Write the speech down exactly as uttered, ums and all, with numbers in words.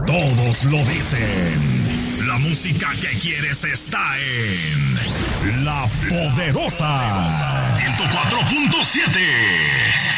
Todos lo dicen. La música que quieres está en La Poderosa. ciento cuatro punto siete.